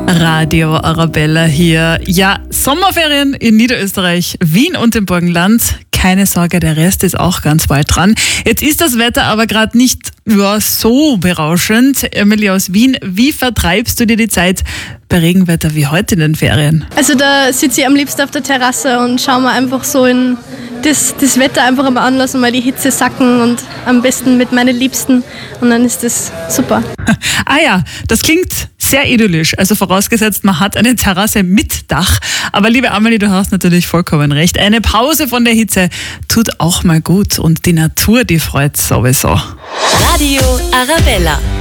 Radio Arabella hier. Ja, Sommerferien in Niederösterreich, Wien und dem Burgenland. Keine Sorge, der Rest ist auch ganz bald dran. Jetzt ist das Wetter aber gerade nicht so berauschend. Emily aus Wien, wie vertreibst du dir die Zeit bei Regenwetter wie heute in den Ferien? Also da sitze ich am liebsten auf der Terrasse und schaue mir einfach so in das Wetter einfach einmal anlassen, mal die Hitze sacken und am besten mit meinen Liebsten und dann ist das super. Ah ja, das klingt sehr idyllisch, also vorausgesetzt, man hat eine Terrasse mit Dach. Aber liebe Amelie, du hast natürlich vollkommen recht. Eine Pause von der Hitze tut auch mal gut und die Natur, die freut sowieso. Radio Arabella.